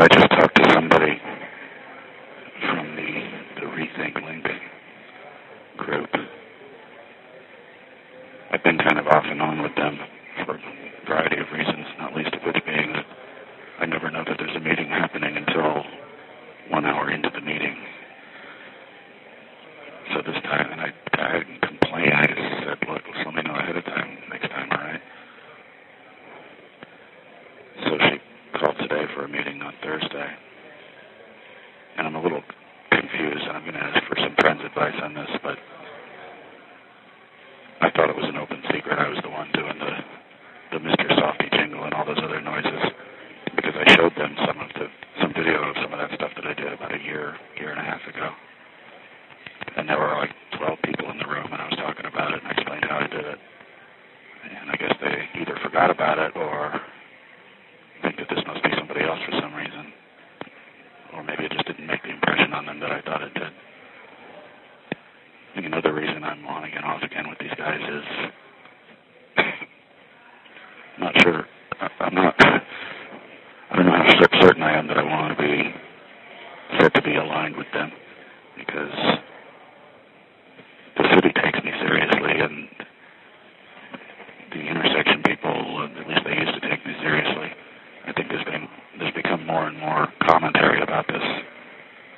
I just talked to somebody from the Rethink Link group. I've been kind of off and on with them for a variety of reasons, not least of which being that I never know that there's a meeting happening until 1 hour into the meeting. So this time, and I didn't complain, I just said, look, just let me know ahead of time next time, all right? So she called today for a meeting on Thursday. And I'm a little confused, and I'm going to ask for some friend's advice on this, but I thought it was an open secret. I was the one doing the Mr. Softy jingle and all those other noises, because I showed them some video of some of that stuff that I did about a year and a half ago. And there were like 12 people in the room, and I was talking about it, and I explained how I did it. And I guess they either forgot about it or think that this must be somebody else for some reason. Or maybe it just didn't make the impression on them that I thought it did. And the reason I'm on again, off again with these guys is I'm not sure. I don't know how certain I am that I want to be said to be aligned with them, because